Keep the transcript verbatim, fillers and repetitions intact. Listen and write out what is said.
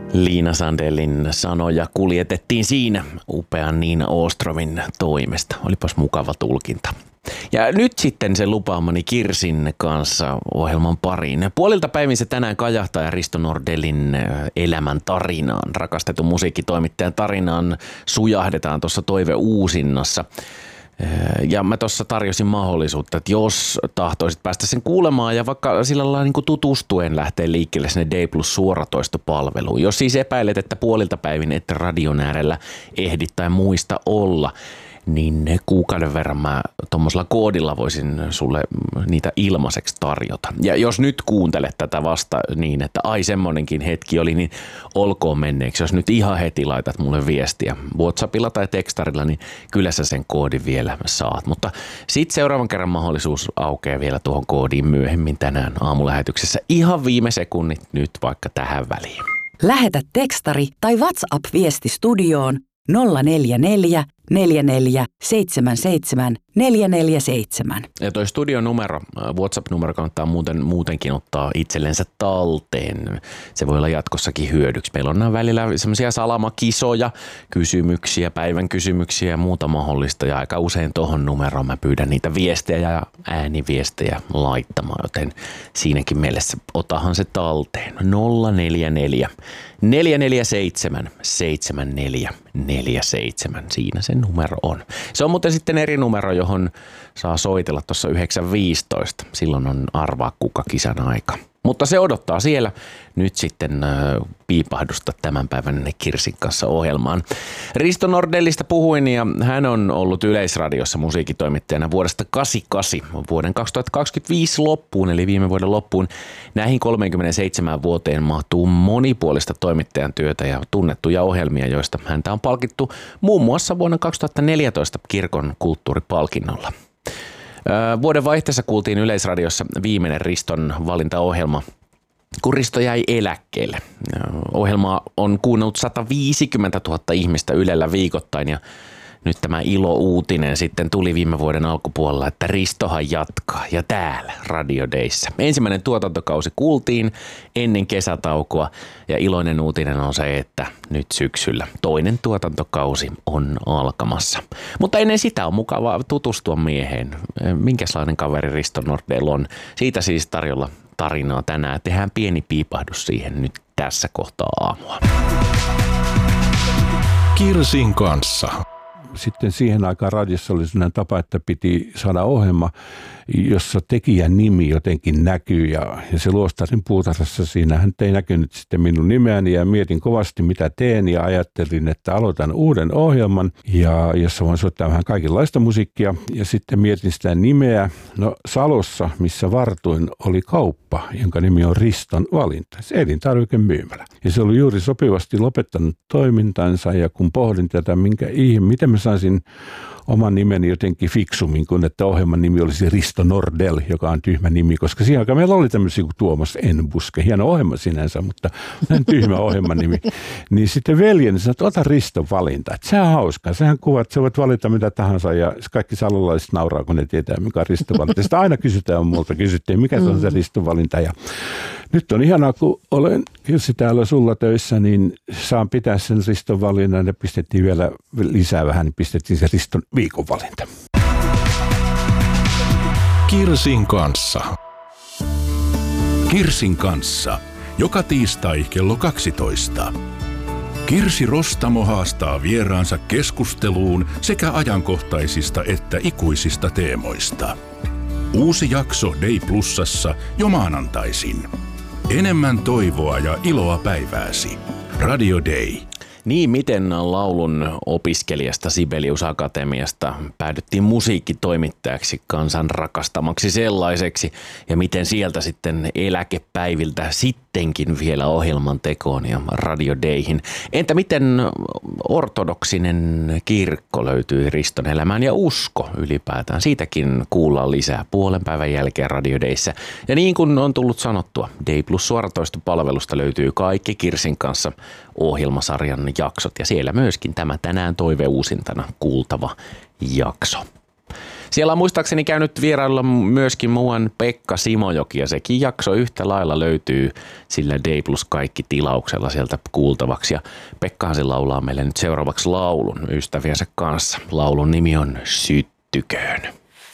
Liina Sandellin sanoja kuljetettiin siinä upean Niina Ostromin toimesta. Olipas mukava tulkinta. Ja nyt sitten se lupaamani Kirsin kanssa ohjelman pariin. Puolilta päivin se tänään kajahtaa ja Risto Nordellin elämän tarinaan, rakastetun musiikkitoimittajan tarinaan sujahdetaan tuossa Toive Uusinnassa. Ja mä tuossa tarjosin mahdollisuutta, että jos tahtoisit päästä sen kuulemaan ja vaikka sillä lailla niin kuin tutustuen lähtee liikkeelle sinne D Plus suoratoistopalveluun. Jos siis epäilet, että puolilta päivin et radion äärellä ehdit tai muista olla, niin kuukauden verran mä tuommoisella koodilla voisin sulle niitä ilmaiseksi tarjota. Ja jos nyt kuuntelet tätä vasta niin, että ai semmonenkin hetki oli, niin olkoon menneeksi. Jos nyt ihan heti laitat mulle viestiä WhatsAppilla tai tekstarilla, niin kyllä sä sen koodin vielä saat. Mutta sitten seuraavan kerran mahdollisuus aukeaa vielä tuohon koodiin myöhemmin tänään aamulähetyksessä. Ihan viime sekunnit nyt vaikka tähän väliin. Lähetä tekstari tai WhatsApp-viesti studioon nolla neljä neljä neljä neljä seitsemän seitsemän neljä neljä seitsemän. Ja toi studionumero, WhatsApp-numero kannattaa muuten, muutenkin ottaa itsellensä talteen. Se voi olla jatkossakin hyödyksi. Meillä on nämä välillä semmoisia salamakisoja, kysymyksiä, päivän kysymyksiä ja muuta mahdollista. Ja aika usein tohon numeroon mä pyydän niitä viestejä ja ääniviestejä laittamaan. Joten siinäkin mielessä otahan se talteen. nolla neljä neljä neljä neljä seitsemän seitsemän neljä neljä seitsemän. Siinä se numero on. Se on muuten sitten eri numero, johon saa soitella tuossa yhdeksän viisitoista. Silloin on arvaa kuka kisan aika. Mutta se odottaa siellä nyt sitten äh, piipahdusta tämän päivän Kirsin kanssa ohjelmaan. Risto Nordellista puhuin ja hän on ollut Yleisradiossa musiikkitoimittajana vuodesta kahdeksankymmentäkahdeksan vuoden kaksituhattakaksikymmentäviisi loppuun, eli viime vuoden loppuun. Näihin kolmeenkymmeneenseitsemään vuoteen mahtuu monipuolista toimittajan työtä ja tunnettuja ohjelmia, joista häntä on palkittu muun muassa vuonna kaksituhattaneljätoista Kirkon kulttuuripalkinnolla. Vuoden vaihteessa kuultiin Yleisradiossa viimeinen Riston valintaohjelma, kun Risto jäi eläkkeelle. Ohjelmaa on kuunnellut sata viisikymmentätuhatta ihmistä Ylellä viikoittain ja nyt tämä ilo-uutinen sitten tuli viime vuoden alkupuolella, että Ristohan jatkaa ja täällä Radio Dayssä. Ensimmäinen tuotantokausi kuultiin ennen kesätaukoa ja iloinen uutinen on se, että nyt syksyllä toinen tuotantokausi on alkamassa. Mutta ennen sitä on mukava tutustua mieheen. Minkälainen kaveri Risto Nordell on? Siitä siis tarjolla tarinaa tänään. Tehdään pieni piipahdus siihen nyt tässä kohtaa aamua. Kirsin kanssa. Sitten siihen aikaan radiossa oli sellainen tapa, että piti saada ohjelma, jossa tekijän nimi jotenkin näkyy ja, ja se luostarin puutarhassa siinä hän ei näkynyt sitten minun nimeäni ja mietin kovasti mitä teen ja ajattelin, että aloitan uuden ohjelman ja jossa voin soittaa vähän kaikenlaista musiikkia ja sitten mietin sitä nimeä. No Salossa, missä vartuin, oli kauppa, jonka nimi on Riston valinta, se elintarvikemyymälä. Ja se oli juuri sopivasti lopettanut toimintansa ja kun pohdin tätä, minkä ihme, miten mä saisin oman nimeni jotenkin fiksummin kuin, että ohjelman nimi olisi Risto Nordell, joka on tyhmä nimi, koska siihen aikaan meillä oli tämmöisiä kuin Tuomas Enbuske, hieno ohjelma sinänsä, mutta tyhmä ohjelman nimi. Niin sitten veljeni sanoi, että ota Riston valinta, että sehän on hauskaa, sehän kuvat, että sä voit valita mitä tahansa ja kaikki salolaiset nauraa, kun ne tietää, mikä on Riston valinta. Sitä aina kysytään multa, kysyttiin, mikä se on se Riston valinta ja nyt on ihanaa, kun olen Kirsi täällä sulla töissä, niin saan pitää sen Riston valinnan ja pistettiin vielä lisää vähän, niin pistettiin se Riston viikon valinta. Kirsin kanssa. Kirsin kanssa. Joka tiistai kello kaksitoista. Kirsi Rostamo haastaa vieraansa keskusteluun sekä ajankohtaisista että ikuisista teemoista. Uusi jakso Day Plusassa jo maanantaisin. Enemmän toivoa ja iloa päivääsi. Radio Day. Niin, miten laulun opiskelijasta Sibelius Akatemiasta päädyttiin musiikkitoimittajaksi, kansan rakastamaksi sellaiseksi, ja miten sieltä sitten eläkepäiviltä sittenkin vielä ohjelman tekoon ja Radio Dayhin. Entä miten ortodoksinen kirkko löytyi Riston elämään ja usko ylipäätään? Siitäkin kuullaan lisää puolen päivän jälkeen Radio Dayssä. Ja niin kuin on tullut sanottua, Day Plus suoratoistopalvelusta löytyy kaikki Kirsin kanssa ohjelmasarjan jaksot ja siellä myöskin tämä tänään toiveuusintana kuultava jakso. Siellä on muistaakseni käynyt vierailla myöskin muuan Pekka Simojoki ja sekin jakso yhtä lailla löytyy sillä D plus kaikki tilauksella sieltä kuultavaksi. Ja Pekkahan se laulaa meille nyt seuraavaksi laulun ystäviensä kanssa. Laulun nimi on Syttyköön.